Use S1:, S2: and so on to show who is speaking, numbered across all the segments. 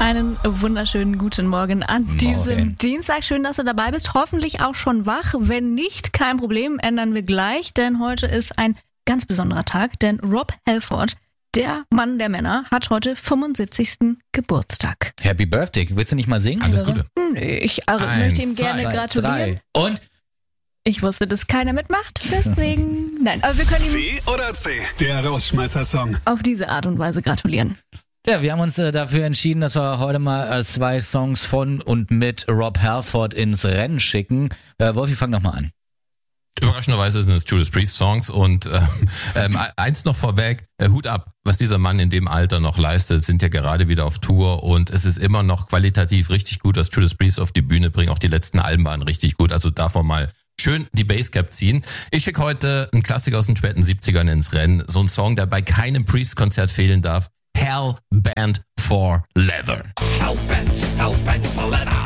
S1: Einen wunderschönen guten Morgen an diesem Dienstag. Schön, dass du dabei bist. Hoffentlich auch schon wach. Wenn nicht, kein Problem, ändern wir gleich. Denn heute ist ein ganz besonderer Tag. Denn Rob Halford, der Mann der Männer, hat heute 75. Geburtstag.
S2: Happy Birthday. Willst du nicht mal singen?
S3: Alles Gute.
S1: Nee, ich möchte ihm gerne gratulieren.
S2: 3. Und?
S1: Ich wusste, dass keiner mitmacht, deswegen... Nein, aber wir können ihm
S4: B oder C, der Rausschmeißer-Song.
S1: auf diese Art und Weise gratulieren.
S2: Ja, wir haben uns dafür entschieden, dass wir heute mal 2 Songs von und mit Rob Halford ins Rennen schicken. Wolfi, fang doch mal an.
S3: Überraschenderweise sind es Judas Priest Songs und eins noch vorweg, Hut ab, was dieser Mann in dem Alter noch leistet, sind ja gerade wieder auf Tour und es ist immer noch qualitativ richtig gut, was Judas Priest auf die Bühne bringt, auch die letzten Alben waren richtig gut, also davon mal schön die Basscap ziehen. Ich schicke heute einen Klassiker aus den späten 70ern ins Rennen, so ein Song, der bei keinem Priest-Konzert fehlen darf, Hell Bent for Leather.
S5: Hell bent for leather.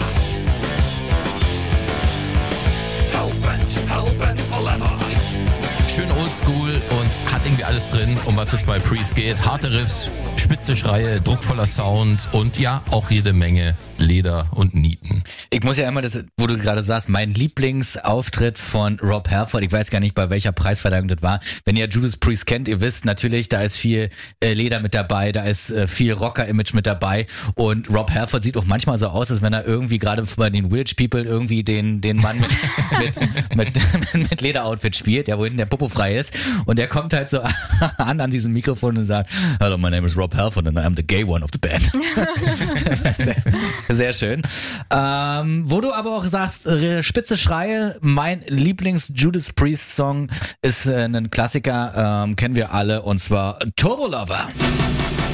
S5: Hell bent for leather.
S3: Schön oldschool und hat irgendwie alles drin, um was es bei Priest geht. Harte Riffs, spitze Schreie, druckvoller Sound und ja, auch jede Menge Leder und Nieten.
S2: Ich muss ja immer, wo du gerade sagst, mein Lieblingsauftritt von Rob Halford, ich weiß gar nicht, bei welcher Preisverleihung das war. Wenn ihr Judas Priest kennt, ihr wisst natürlich, da ist viel Leder mit dabei, da ist viel Rocker-Image mit dabei und Rob Halford sieht auch manchmal so aus, als wenn er irgendwie gerade bei den Village People irgendwie den Mann mit Lederoutfit spielt, ja, wo hinten der Popo frei ist und der kommt halt so an diesem Mikrofon und sagt, hello, my name is Rob Halford and I'm the gay one of the band. Sehr schön. Wo du aber auch sagst, spitze Schreie, mein Lieblings-Judas Priest-Song ist ein Klassiker, kennen wir alle, und zwar Turbo Lover.